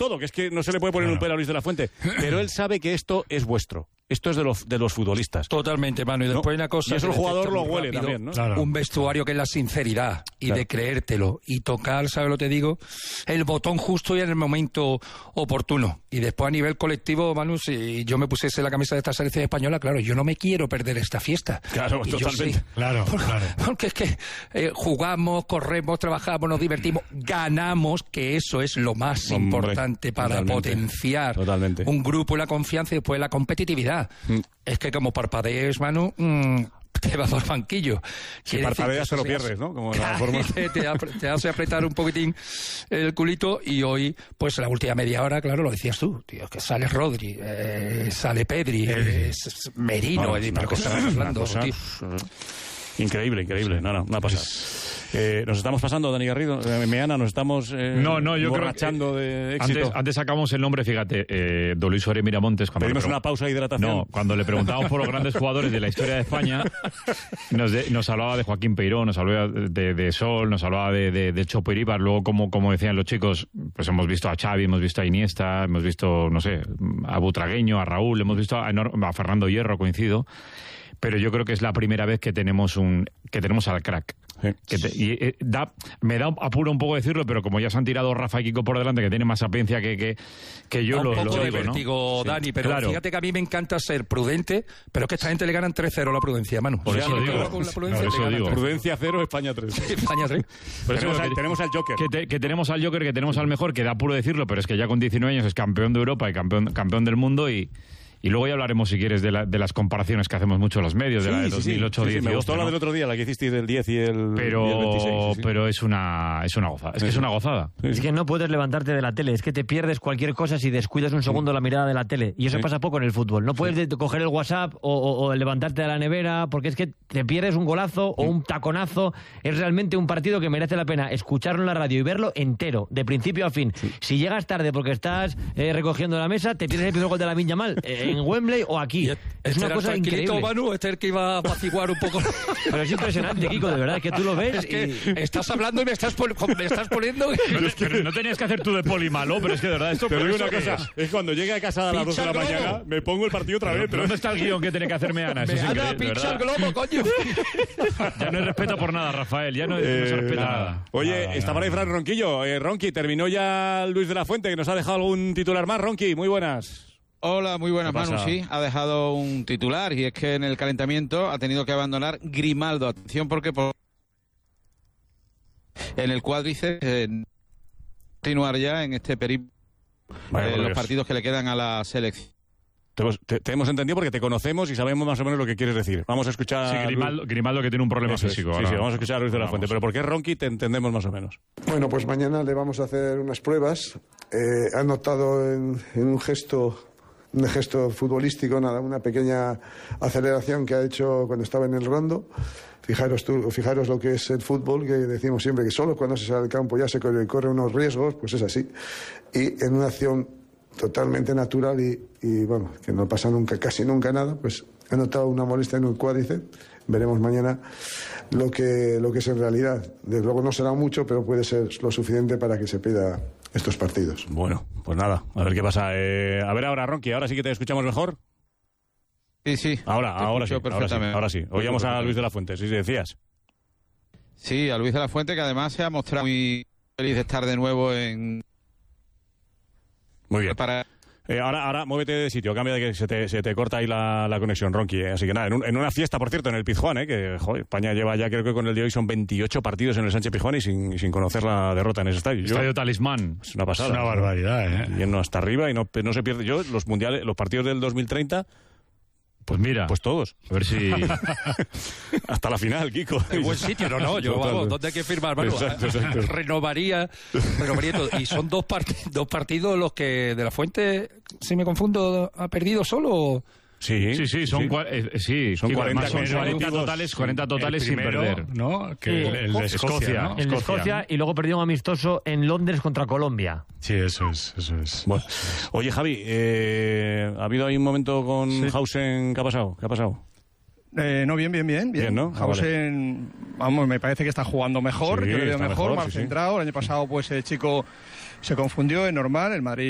todo, que es que no se le puede poner un pelo a Luis de la Fuente, pero él sabe que esto es vuestro. Esto es de los futbolistas. Totalmente, Manu. Y después hay una cosa... Y eso el jugador lo huele rápido, también, ¿no? Claro. Un vestuario que es la sinceridad y de creértelo y tocar, ¿sabes lo que te digo? El botón justo y en el momento oportuno. Y después a nivel colectivo, Manu, si yo me pusiese la camisa de esta selección española, claro, yo no me quiero perder esta fiesta. Claro, y totalmente. Sí. Claro. Porque es que jugamos, corremos, trabajamos, nos divertimos, ganamos, que eso es lo más importante para potenciar un grupo y la confianza y después la competitividad. Es que como parpadees, Manu, te vas al banquillo. Si parpadeas te lo pierdes, ¿no? Como la forma... te hace apretar un poquitín el culito y hoy, pues la última media hora, claro, lo decías tú, tío, que sale Rodri, sale Pedri, Merino, pero que estamos hablando, tío. Increíble, una pasada. Nos estamos pasando, Dani Garrido, Meana, nos estamos yo borrachando de éxito. Antes sacamos el nombre, fíjate, Don Luis Suárez Miramontes. Pedimos una pausa de hidratación. No, cuando le preguntamos por los grandes jugadores de la historia de España, nos hablaba de Joaquín Peiró, nos hablaba de Sol, nos hablaba de Chopo Iríbar. Luego, como decían los chicos, pues hemos visto a Xavi, hemos visto a Iniesta, hemos visto, no sé, a Butragueño, a Raúl, hemos visto a Fernando Hierro, coincido. Pero yo creo que es la primera vez que tenemos al crack. Sí. Me da apuro un poco decirlo, pero como ya se han tirado Rafa y Kiko por delante, que tiene más sapiencia que yo, lo digo, un poco de vértigo, ¿no? Dani, pero claro. Fíjate que a mí me encanta ser prudente, pero es que esta gente le ganan 3-0 la prudencia, Manu. Por eso digo. Prudencia 0, España 3. Sí, España 3. Tenemos al Joker. Que tenemos al Joker, que tenemos al mejor, que da apuro decirlo, pero es que ya con 19 años es campeón de Europa y campeón del mundo y luego ya hablaremos, si quieres, de las comparaciones que hacemos mucho en los medios, de la de 2008, 10 me gustó la del otro día, la que hicisteis del 10 y el 26. Pero es una gozada. Es que es una gozada. Es que no puedes levantarte de la tele. Es que te pierdes cualquier cosa si descuidas un segundo la mirada de la tele. Y eso pasa poco en el fútbol. No puedes coger el WhatsApp o levantarte de la nevera, porque es que te pierdes un golazo o un taconazo. Es realmente un partido que merece la pena escucharlo en la radio y verlo entero, de principio a fin. Si llegas tarde porque estás recogiendo la mesa, te pierdes el primer gol de Lamine Yamal. En Wembley o aquí. Es una cosa increíble. Manu, el que iba a apaciguar un poco. Pero es impresionante, Kiko, de verdad, que tú lo ves. Es que estás hablando y me estás poniendo... Pero no tenías que hacer tú de poli malo, pero es que de verdad esto... Pero una cosa, es cuando llegue a casa a las 2 de la mañana, me pongo el partido otra vez. Pero ¿dónde está el guión que tiene que hacerme Ana? Ana, pincha el globo, coño. Ya no hay respeto por nada, Rafael, ya no se respeta nada. Oye, está por ahí Fran Ronquillo. Ronqui, terminó ya Luis de la Fuente, que nos ha dejado algún titular más. Ronqui, muy buenas. Hola, muy buenas, Manu. Sí, ha dejado un titular y es que en el calentamiento ha tenido que abandonar Grimaldo. Atención porque en el cuádriceps continuar ya en este periplo los partidos que le quedan a la selección. Te hemos entendido porque te conocemos y sabemos más o menos lo que quieres decir. Vamos a escuchar... Sí, Grimaldo que tiene un problema físico. Sí, vamos a escuchar a Luis de la Fuente. Pero ¿por qué Ronqui te entendemos más o menos? Bueno, pues mañana le vamos a hacer unas pruebas. Ha notado en un gesto futbolístico, una pequeña aceleración que ha hecho cuando estaba en el rondo. Fijaros lo que es el fútbol, que decimos siempre que solo cuando se sale al campo ya se corre unos riesgos, pues es así. Y en una acción totalmente natural y bueno, que no pasa casi nunca nada, pues he notado una molestia en el cuádriceps. Veremos mañana lo que es en realidad. Desde luego no será mucho, pero puede ser lo suficiente para que se pida estos partidos. Bueno, pues nada, a ver qué pasa. A ver ahora, Ronqui, ahora sí que te escuchamos mejor. Sí. Ahora sí. Oíamos a Luis de la Fuente, sí, decías. Sí, a Luis de la Fuente, que además se ha mostrado muy feliz de estar de nuevo en... Muy bien. Ahora muévete de sitio, cambia de que se te corta ahí la conexión, Ronqui. Así que nada, en una fiesta, por cierto, en el Pizjuán, que España lleva ya, creo que con el de hoy son 28 partidos en el Sánchez Pizjuán y sin conocer la derrota en ese estadio. Estadio Talismán. Es una pasada. Es una barbaridad, Yendo hasta arriba y no se pierde. Yo, los mundiales, los partidos del 2030... Pues mira. Pues todos. A ver si... Hasta la final, Kiko. En buen sitio, no. Yo, vamos, ¿dónde hay que firmar? Bueno, exacto. Renovaría todo. Y son dos partidos los que de la Fuente, si me confundo, ha perdido solo... Sí, son 40 totales sin perder, ¿no? Que el de Escocia, ¿no? El de Escocia y luego perdió un amistoso en Londres contra Colombia. Sí, eso es. Bueno. Oye, Javi, ¿ha habido ahí un momento con Hausen? ¿Qué ha pasado? No, bien, ¿no? Hausen, vamos, me parece que está jugando mejor, yo le veo mejor, más centrado. El año pasado, pues el chico se confundió, es normal, el Madrid